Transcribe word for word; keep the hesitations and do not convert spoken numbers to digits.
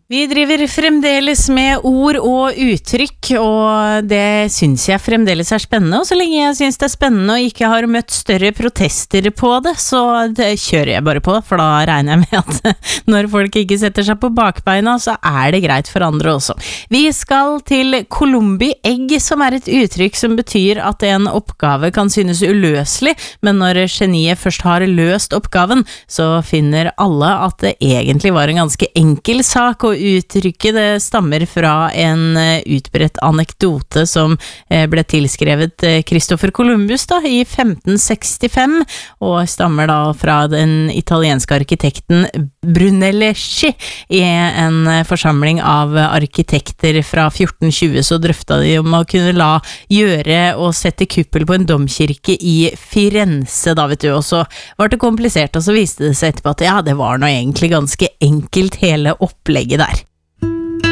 Vi driver fremdeles med ord og uttrykk, og det synes jeg fremdeles er spennende, og så lenge jeg synes det er spennende og ikke har møtt større protester på det, så det kjører jeg bare på, for da regner jeg med at når folk ikke setter seg på bakbeina, så er det greit for andre også. Vi skal til Columbi egg, som er et uttrykk som betyr at en oppgave kan synes uløselig, men når geniet først har løst oppgaven, så finner alle at det egentlig var en ganske enkel sak, og uttrykket det stammer fra en utbredt anekdote som ble tilskrevet Christopher Columbus da, i femten sekstifem, og stammer da fra den italienske arkitekten Brunelleschi. I en forsamling av arkitekter fra fjorten tjue så drøfta de om å kunne la gjøre og sette kuppel på en domkirke i Firenze, da vet du, og så var det komplisert, og så viste det seg etterpå at ja, det var nå egentlig ganske enkelt hele opplegget